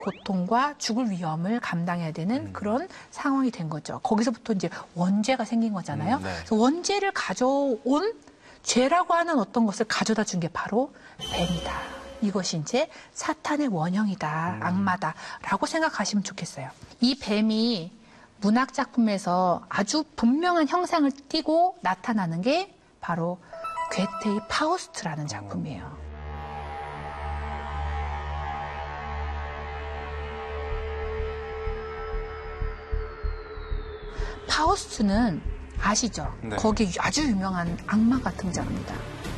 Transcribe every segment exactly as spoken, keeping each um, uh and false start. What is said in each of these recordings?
고통과 죽을 위험을 감당해야 되는 음. 그런 상황이 된 거죠. 거기서부터 이제 원죄가 생긴 거잖아요. 음, 네. 그래서 원죄를 가져온 죄라고 하는 어떤 것을 가져다 준 게 바로 뱀이다. 이것이 이제 사탄의 원형이다, 음. 악마다라고 생각하시면 좋겠어요. 이 뱀이 문학 작품에서 아주 분명한 형상을 띠고 나타나는 게 바로 괴테의 파우스트라는 작품이에요. 파우스트는 아시죠? 네. 거기에 아주 유명한 악마가 등장합니다.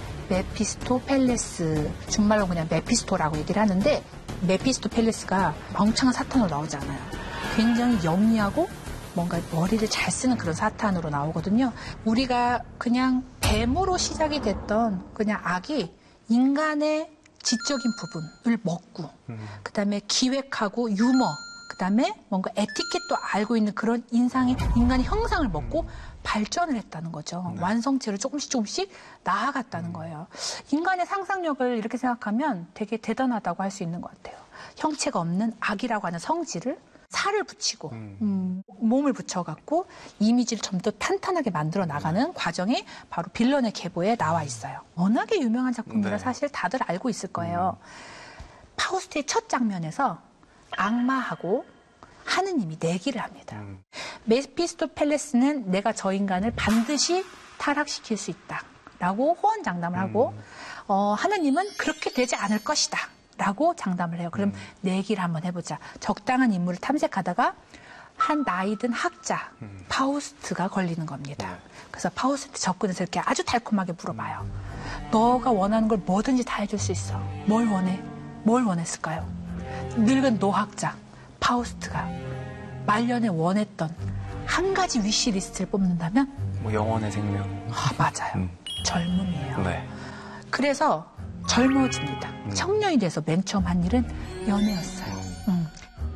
메피스토펠레스, 준말로 그냥 메피스토라고 얘기를 하는데 메피스토펠레스가 멍청한 사탄으로 나오지 않아요. 굉장히 영리하고 뭔가 머리를 잘 쓰는 그런 사탄으로 나오거든요. 우리가 그냥 뱀으로 시작이 됐던 그냥 악이 인간의 지적인 부분을 먹고 음. 그다음에 기획하고 유머, 그다음에 뭔가 에티켓도 알고 있는 그런 인상의 인간의 형상을 먹고 음. 발전을 했다는 거죠. 네. 완성체로 조금씩 조금씩 나아갔다는 음. 거예요. 인간의 상상력을 이렇게 생각하면 되게 대단하다고 할 수 있는 것 같아요. 형체가 없는 악이라고 하는 성질을 살을 붙이고 음. 음, 몸을 붙여갖고 이미지를 좀 더 탄탄하게 만들어 나가는 음. 과정이 바로 빌런의 계보에 나와 있어요. 워낙에 유명한 작품이라 네. 사실 다들 알고 있을 거예요. 음. 파우스트의 첫 장면에서 악마하고 하느님이 내기를 합니다. 음. 메피스토펠레스는 내가 저 인간을 반드시 타락시킬 수 있다라고 호언장담을 하고 음. 어, 하느님은 그렇게 되지 않을 것이다 라고 장담을 해요. 그럼 음. 내기를 한번 해보자. 적당한 인물을 탐색하다가 한 나이든 학자 음. 파우스트가 걸리는 겁니다. 네. 그래서 파우스트 접근해서 이렇게 아주 달콤하게 물어봐요. 음. 너가 원하는 걸 뭐든지 다 해줄 수 있어. 뭘 원해? 뭘 원했을까요? 늙은 노학자 파우스트가 말년에 원했던 한 가지 위시리스트를 뽑는다면? 뭐 영혼의 생명. 아, 맞아요. 음. 젊음이에요. 네. 그래서 젊어집니다. 음. 청년이 돼서 맨 처음 한 일은 연애였어요. 음.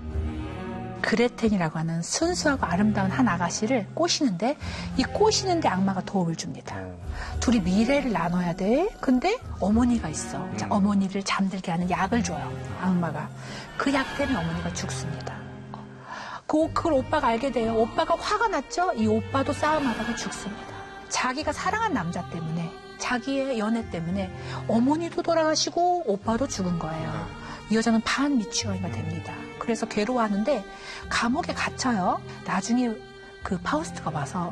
음. 그레텐이라고 하는 순수하고 아름다운 한 아가씨를 꼬시는데 이 꼬시는데 악마가 도움을 줍니다. 음. 둘이 미래를 나눠야 돼. 근데 어머니가 있어. 음. 자, 어머니를 잠들게 하는 약을 줘요. 악마가. 그 약 때문에 어머니가 죽습니다. 그, 그걸 오빠가 알게 돼요. 오빠가 화가 났죠? 이 오빠도 싸움하다가 죽습니다. 자기가 사랑한 남자 때문에 자기의 연애 때문에 어머니도 돌아가시고 오빠도 죽은 거예요. 이 여자는 반미취학이가 됩니다. 그래서 괴로워하는데 감옥에 갇혀요. 나중에 그 파우스트가 와서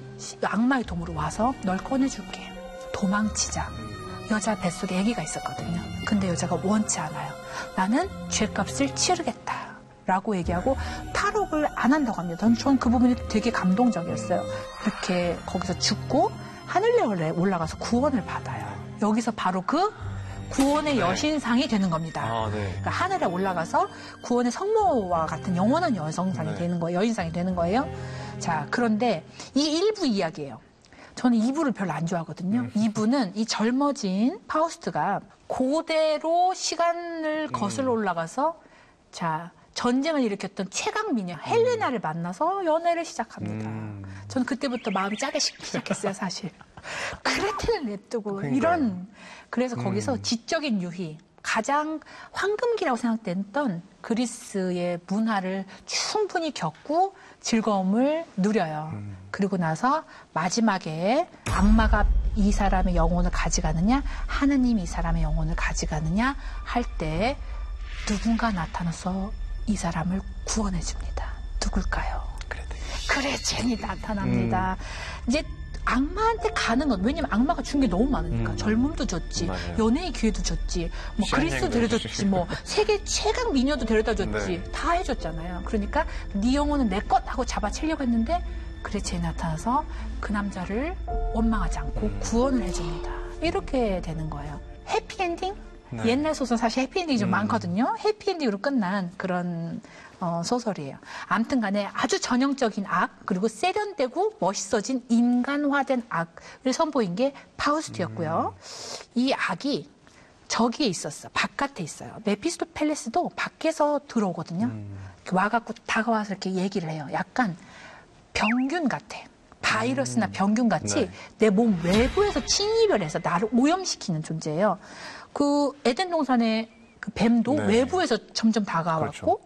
악마의 도움으로 와서 널 꺼내줄게. 도망치자. 여자 뱃속에 아기가 있었거든요. 근데 여자가 원치 않아요. 나는 죄값을 치르겠다. 라고 얘기하고 탈옥을 안 한다고 합니다. 전 그 부분이 되게 감동적이었어요. 이렇게 거기서 죽고 하늘에 올라가서 구원을 받아요. 여기서 바로 그 구원의 네. 여신상이 되는 겁니다. 아, 네. 그러니까 하늘에 올라가서 구원의 성모와 같은 영원한 여성상이 네. 되는 거예요. 여인상이 되는 거예요. 자, 그런데 이 일부 이야기예요. 저는 이 부를 별로 안 좋아하거든요. 음. 이 부는 이 젊어진 파우스트가 고대로 시간을 거슬러 올라가서 자 전쟁을 일으켰던 최강 미녀 헬레나를 만나서 연애를 시작합니다. 음. 저는 그때부터 마음이 짜게 시작했어요, 사실. 그레텐을 냅두고 그러니까요. 이런 그래서 거기서 음. 지적인 유희, 가장 황금기라고 생각됐던 그리스의 문화를 충분히 겪고 즐거움을 누려요. 음. 그리고 나서 마지막에 악마가 이 사람의 영혼을 가져가느냐, 하느님이 이 사람의 영혼을 가져가느냐 할 때 누군가 나타나서 이 사람을 구원해 줍니다. 누굴까요? 그레텐이 나타납니다. 음. 이제 악마한테 가는 건 왜냐면 악마가 준 게 너무 많으니까 음. 젊음도 줬지, 맞아요. 연애의 기회도 줬지, 뭐 그리스도 데려줬지, 뭐 세계 최강 미녀도 데려다 줬지, 네. 다 해줬잖아요. 그러니까 네 영혼은 내 것 하고 잡아채려고 했는데 그레텐이 나타나서 그 남자를 원망하지 않고 음. 구원을 해줍니다. 이렇게 되는 거예요. 해피엔딩? 네. 옛날 소설 사실 해피엔딩이 좀 음. 많거든요. 해피엔딩으로 끝난 그런 어, 소설이에요. 아무튼 간에 아주 전형적인 악, 그리고 세련되고 멋있어진 인간화된 악을 선보인 게 파우스트였고요. 음. 이 악이 저기에 있었어. 바깥에 있어요. 메피스토펠레스도 밖에서 들어오거든요. 음. 와갖고 다가와서 이렇게 얘기를 해요. 약간 병균 같아. 바이러스나 음. 병균 같이 네. 내 몸 외부에서 침입을 해서 나를 오염시키는 존재예요. 그 에덴 동산의 그 뱀도 네. 외부에서 점점 다가왔고 그렇죠.